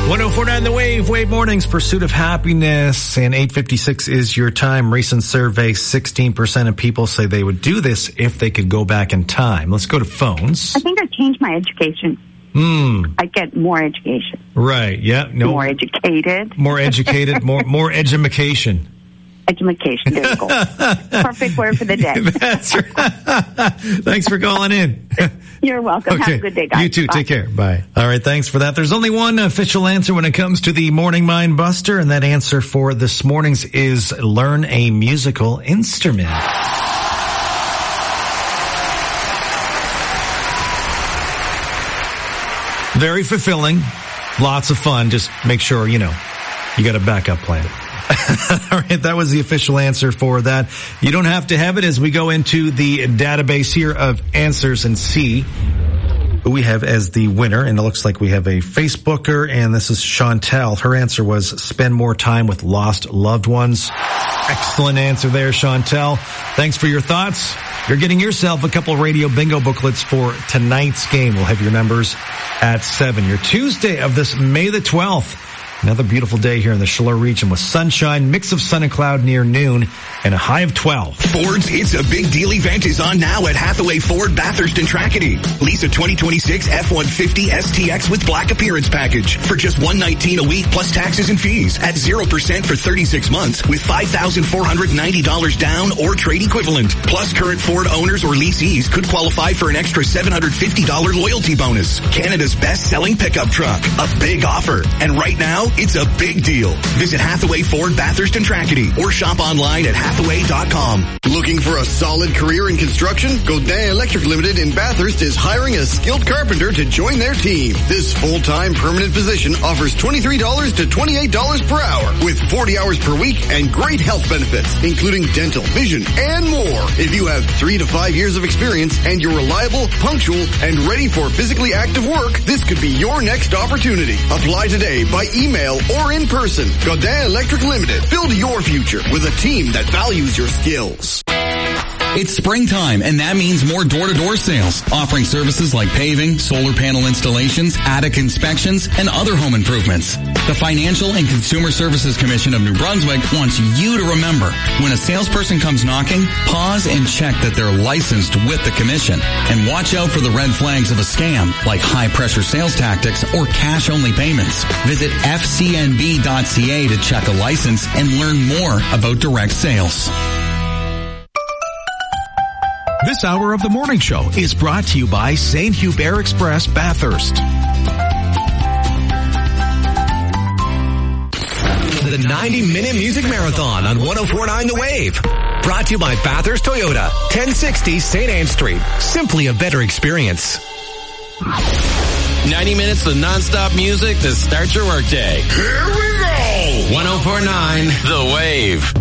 1049 The Wave, Wave Mornings, Pursuit of Happiness, and 8:56 is your time. Recent survey, 16% of people say they would do this if they could go back in time. Let's go to phones. I think I'd change my education. I'd get more education. Right, yeah. No. More educated. More educated, more edumacation. Edumacation, there you go. Perfect word for the day. That's right. Thanks for calling in. You're welcome. Okay. Have a good day, guys. You too. Bye. Take care. Bye. All right. Thanks for that. There's only one official answer when it comes to the Morning Mind Buster, and that answer for this morning's is learn a musical instrument. Very fulfilling. Lots of fun. Just make sure, you got a backup plan. All right, that was the official answer for that. You don't have to have it as we go into the database here of answers and see who we have as the winner. And it looks like we have a Facebooker, and this is Chantel. Her answer was spend more time with lost loved ones. Excellent answer there, Chantel. Thanks for your thoughts. You're getting yourself a couple radio bingo booklets for tonight's game. We'll have your numbers at 7. Your Tuesday of this May the 12th. Another beautiful day here in the Chaleur region with sunshine, mix of sun and cloud near noon, and a high of 12. Ford's It's a Big Deal event is on now at Hathaway Ford Bathurst and Tracadie. Lease a 2026 F-150 STX with black appearance package for just $119 a week plus taxes and fees at 0% for 36 months with $5,490 down or trade equivalent. Plus current Ford owners or leasees could qualify for an extra $750 loyalty bonus. Canada's best-selling pickup truck. A big offer. And right now, it's a big deal. Visit Hathaway Ford Bathurst and Tracadie or shop online at hathaway.com. Looking for a solid career in construction? Godin Electric Limited in Bathurst is hiring a skilled carpenter to join their team. This full-time permanent position offers $23 to $28 per hour with 40 hours per week and great health benefits, including dental, vision, and more. If you have 3 to 5 years of experience and you're reliable, punctual, and ready for physically active work, this could be your next opportunity. Apply today by email or in person. Godin Electric Limited. Build your future with a team that values your skills. It's springtime, and that means more door-to-door sales, offering services like paving, solar panel installations, attic inspections, and other home improvements. The Financial and Consumer Services Commission of New Brunswick wants you to remember, when a salesperson comes knocking, pause and check that they're licensed with the commission. And watch out for the red flags of a scam, like high-pressure sales tactics or cash-only payments. Visit fcnb.ca to check a license and learn more about direct sales. This hour of the morning show is brought to you by St. Hubert Express Bathurst. The 90-minute music marathon on 1049 The Wave. Brought to you by Bathurst Toyota, 1060 St. Anne Street. Simply a better experience. 90 minutes of nonstop music to start your workday. Here we go! 1049 The Wave.